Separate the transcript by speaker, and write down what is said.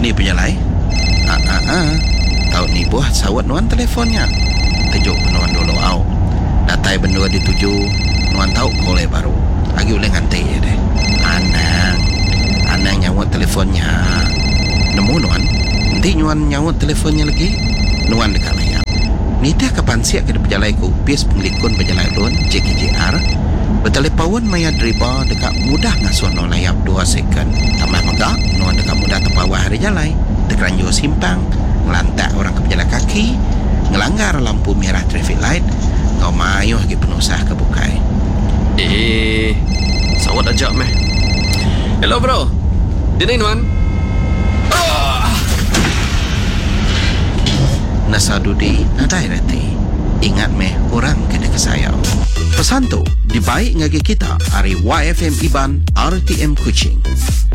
Speaker 1: Ini penyalai. Tahu ni buah sawat nuan telefonnya. Tujuk nuan dulu au. Datai bendua dituju nuan tahu kolej baru. Agi boleh ngantai je deh. Anang nyawat telefonnya. Nemu nuan. Nanti nuan nyawat telefonnya lagi. Nuan dekat layar. Nita kapan siap ke pejalai ku upis penglikun pejalai lun JKJR. Bertelepawon maya driba dekat mudah ngasuh no layap 2 second. Tambah maka nuan dekat mudah terpawah hari jalai. Dekeranjo simpang. Ngelantak orang ke pejalan kaki. Ngelanggar lampu merah traffic light. Ngau mayuh lagi penusah ke bukai.
Speaker 2: Sawat ajak meh. Hello bro. Dini nuan.
Speaker 1: Nasadudi nadai reti. Ingat meh orang kena kesayau. Pesan tu dibaik ngagi kita hari YFM Iban RTM Kuching.